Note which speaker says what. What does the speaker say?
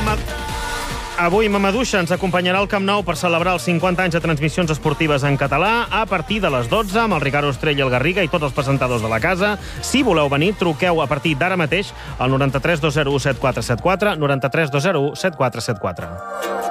Speaker 1: Avui Mamaduixa ens acompanyarà al Camp Nou per celebrar els 50 anys de transmissions esportives en català a partir de les 12 amb el Ricard Ostrell i el Garriga i tots els presentadors de la casa. Si voleu venir, truqueu a partir d'ara mateix al 93 201 7474, 93 201 7474.